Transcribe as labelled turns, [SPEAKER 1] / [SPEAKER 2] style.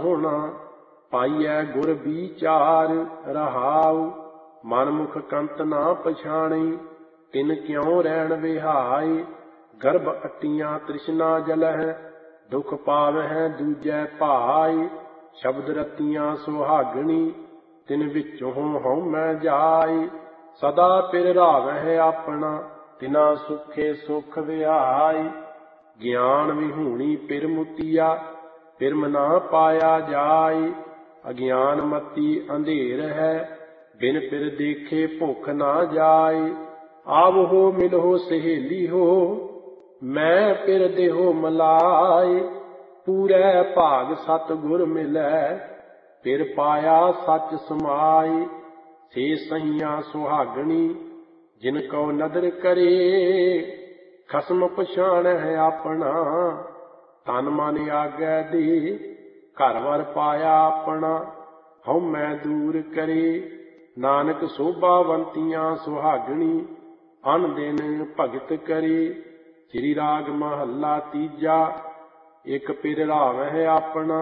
[SPEAKER 1] ਸੋਹਣਾ। ਪਾਈਐ ਗੁਰ ਵਿਚਾਰ ਰਹਾਉ, ਮਨਮੁਖ ਕੰਤ ਨਾ ਪਛਾਣੀ। ਤਿਨ ਕਿਉ ਰਹਿਣ ਵਿਹਾਈ, ਗਰਭ ਅਟੀਆਂ ਤ੍ਰਿਸ਼ਨਾ ਜਲਹਿ। ਦੁਖ ਪਾਵਹਿ ਦੂਜੈ ਭਾਈ, ਸ਼ਬਦ ਰਤੀਆਂ ਸੁਹਾਗਣੀ। ਤਿਨ ਵਿੱਚੋਂ ਹਉਮੈ ਜਾਈ, ਸਦਾ ਪਿਰ ਰਾਵਹਿ ਆਪਣਾ। ਤਿਨਾ ਸੁਖੇ ਸੁਖ ਵਿਹਾਈ, ਗਿਆਨ ਵਿਹੂਣੀ ਪਿਰ ਮੁਤੀਆ। ਪਿਰਮ ਨਾ ਪਾਇਆ ਜਾਈ, ਅਗਿਆਨ ਮਤੀ ਅੰਧੇਰ ਹੈ। ਬਿਨ ਪਿਰ ਦੇਖੇ ਭੁੱਖ ਨਾ ਜਾਈ। ਆਵਹੋ ਮਿਲਹੁ ਸਹੇਲੀ ਹੋ, ਮੈਂ ਪਿਰ ਦੇਹੁ ਮਲਾਈ। ਪੂਰੈ ਭਾਗ ਸਤਿ ਗੁਰ ਮਿਲੈ, ਪਿਰ ਪਾਇਆ ਸੱਚ ਸਮਾਈ। ਸੇ ਸਹੀਆਂ ਸੁਹਾਗਣੀ, ਜਿਨ ਕਉ ਨਦਰ ਕਰੇ। ਖਸਮ ਪਛਾਣਹਿ ਆਪਣਾ, ਤਨ ਮਨ ਆਗੈ ਦੇ। ਘਰ ਵਰ ਪਾਇਆ ਆਪਣਾ, ਹਉਮੈ ਦੂਰ ਕਰੇ। ਨਾਨਕ ਸੋਭਾਵੰਤੀਆਂ ਸੁਹਾਗਣੀ, ਅਨ ਦਿਨ ਭਗਤ ਕਰੇ। ਸ੍ਰੀ ਰਾਗ ਮਹੱਲਾ ਤੀਜਾ। ਇਕ ਪਿਰ ਰਾਵਹਿ ਆਪਣਾ,